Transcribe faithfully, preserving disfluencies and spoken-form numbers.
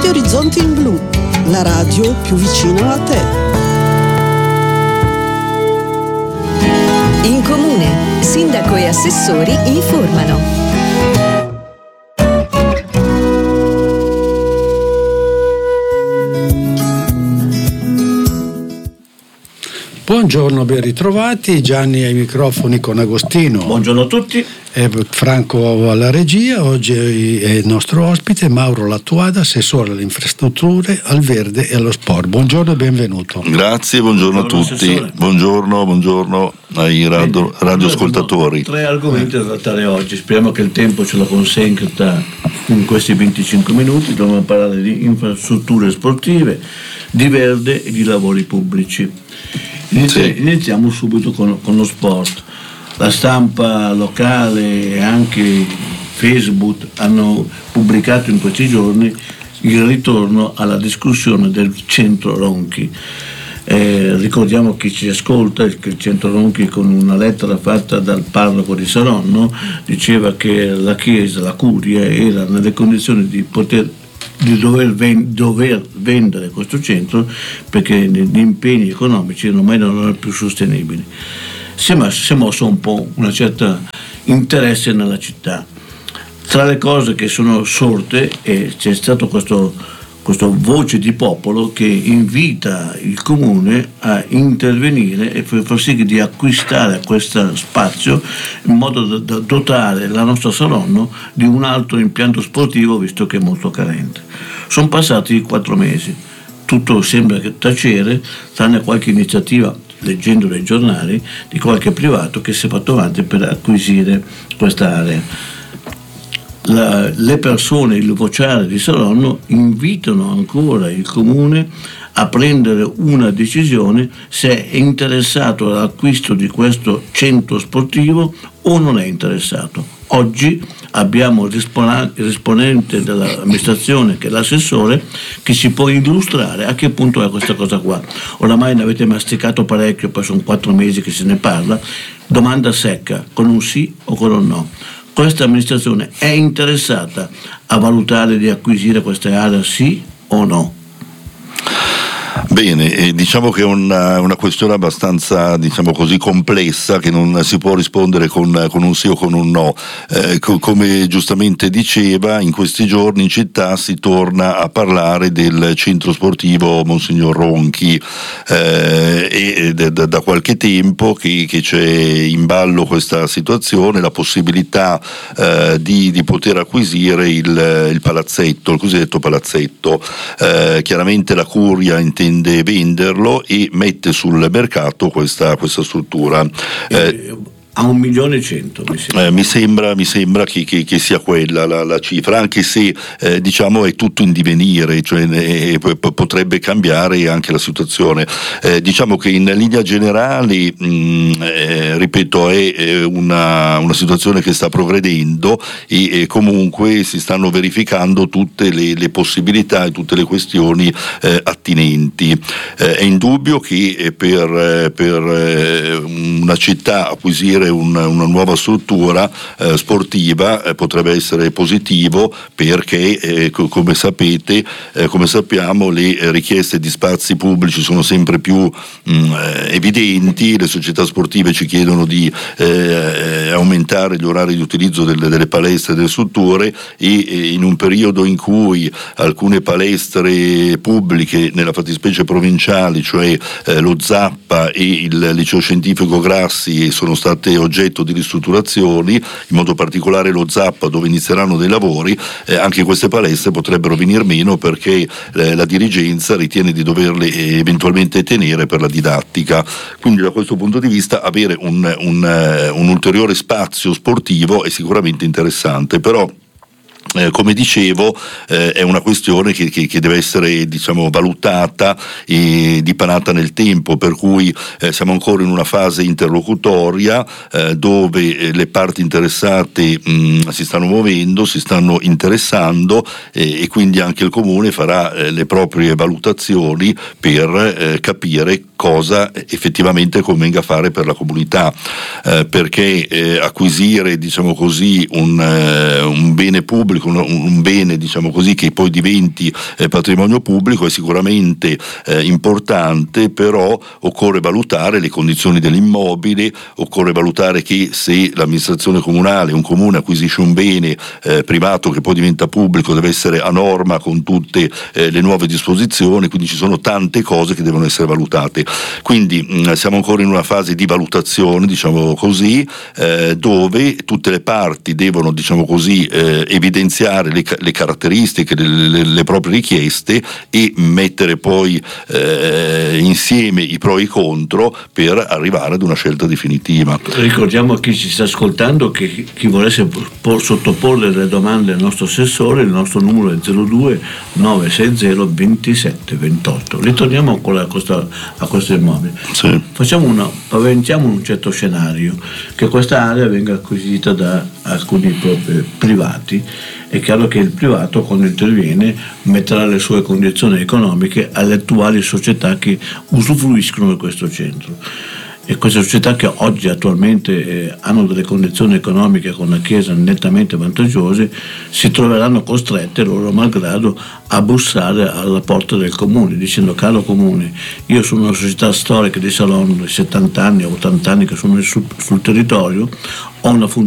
Radio Orizzonte in Blu, la radio più vicino a te. In Comune, sindaco e assessori informano. Buongiorno, ben ritrovati. Gianni ai microfoni con Agostino. Buongiorno a tutti. E Franco alla regia. Oggi è il nostro ospite Mauro Lattuada, assessore alle infrastrutture, al verde e allo sport. Buongiorno e benvenuto. Grazie, buongiorno, buongiorno a tutti. Assessore. Buongiorno, buongiorno ai radio, radioascoltatori. Tre argomenti da trattare oggi. Speriamo che il tempo ce lo consenta in questi venticinque minuti. Dobbiamo parlare di infrastrutture sportive, di verde e di lavori pubblici. Inizia, sì. Iniziamo subito con, con lo sport. La stampa locale e anche Facebook hanno pubblicato in questi giorni il ritorno alla discussione del centro Ronchi. Eh, ricordiamo chi ci ascolta che il centro Ronchi, con una lettera fatta dal parroco di Saronno, diceva che la Chiesa, la Curia, era nelle condizioni di poter di dover, ven- dover vendere questo centro perché gli impegni economici ormai non erano più sostenibili. Si è, mosso, si è mosso un po' una certa interesse nella città. Tra le cose che sono sorte, eh, c'è stato questo, questo voce di popolo che invita il comune a intervenire e far sì di acquistare questo spazio in modo da, da dotare la nostra Saronno di un altro impianto sportivo, visto che è molto carente. Sono passati quattro mesi, tutto sembra che tacere, tranne qualche iniziativa, leggendo nei giornali, di qualche privato che si è fatto avanti per acquisire questa area. La, le persone, il vociare di Saronno invitano ancora il comune a prendere una decisione se è interessato all'acquisto di questo centro sportivo o non è interessato. Oggi abbiamo il risponente dell'amministrazione, che è l'assessore, che ci può illustrare a che punto è questa cosa qua. Oramai ne avete masticato parecchio, poi sono quattro mesi che se ne parla. Domanda secca, con un sì o con un no. Questa amministrazione è interessata a valutare di acquisire queste aree, sì o no? Bene, eh, diciamo che è una, una questione abbastanza, diciamo così, complessa, che non si può rispondere con, con un sì o con un no. Eh, co- come giustamente diceva, in questi giorni in città si torna a parlare del centro sportivo Monsignor Ronchi, eh, e da, da qualche tempo che, che c'è in ballo questa situazione, la possibilità eh, di, di poter acquisire il, il palazzetto, il cosiddetto palazzetto. Eh, chiaramente la Curia intende venderlo e mette sul mercato questa, questa struttura. Eh, a un milione e cento mi sembra, eh, mi sembra, mi sembra che, che, che sia quella la, la cifra, anche se eh, diciamo è tutto in divenire, cioè eh, p- potrebbe cambiare anche la situazione. Eh, diciamo che in linea generale, mh, eh, ripeto, è, è una, una situazione che sta progredendo e, e comunque si stanno verificando tutte le, le possibilità e tutte le questioni eh, attinenti. Eh, è indubbio che per, per eh, una città acquisire Una, una nuova struttura eh, sportiva eh, potrebbe essere positivo, perché eh, co- come sapete, eh, come sappiamo, le richieste di spazi pubblici sono sempre più mh, evidenti. Le società sportive ci chiedono di eh, aumentare gli orari di utilizzo delle, delle palestre e delle strutture, e, e in un periodo in cui alcune palestre pubbliche, nella fattispecie provinciali, cioè eh, lo Zappa e il liceo scientifico Grassi, sono state oggetto di ristrutturazioni, in modo particolare lo Zappa, dove inizieranno dei lavori, eh, anche queste palestre potrebbero venir meno, perché eh, la dirigenza ritiene di doverle eh, eventualmente tenere per la didattica. Quindi da questo punto di vista avere un, un, uh, un ulteriore spazio sportivo è sicuramente interessante, però Eh, come dicevo, eh, è una questione che, che, che deve essere, diciamo, valutata e dipanata nel tempo, per cui eh, siamo ancora in una fase interlocutoria eh, dove eh, le parti interessate mh, si stanno muovendo, si stanno interessando, eh, e quindi anche il comune farà eh, le proprie valutazioni per eh, capire cosa effettivamente convenga fare per la comunità, eh, perché eh, acquisire, diciamo così, un, eh, un bene pubblico, un, un bene, diciamo così, che poi diventi eh, patrimonio pubblico è sicuramente eh, importante, però occorre valutare le condizioni dell'immobile, occorre valutare che se l'amministrazione comunale, un comune acquisisce un bene eh, privato che poi diventa pubblico, deve essere a norma con tutte eh, le nuove disposizioni, quindi ci sono tante cose che devono essere valutate. Quindi mh, siamo ancora in una fase di valutazione, diciamo così, eh, dove tutte le parti devono, diciamo così, eh, evidenziare le, le caratteristiche, le, le, le proprie richieste e mettere poi eh, insieme i pro e i contro per arrivare ad una scelta definitiva. Ricordiamo a chi ci sta ascoltando che chi volesse por- sottoporre le domande al nostro assessore, il nostro numero è zero due nove sei zero ventisette ventotto. Ritorniamo ancora a questo, a questo immobile. Sì. Facciamo una, paventiamo un certo scenario, che questa area venga acquisita da alcuni propri privati. È chiaro che il privato, quando interviene, metterà le sue condizioni economiche alle attuali società che usufruiscono di questo centro. E queste società che oggi attualmente eh, hanno delle condizioni economiche con la Chiesa nettamente vantaggiose si troveranno costrette, loro malgrado, a bussare alla porta del comune dicendo: caro comune, io sono una società storica di Salon di settanta anni, ottanta anni che sono sul, sul territorio, ho una funzione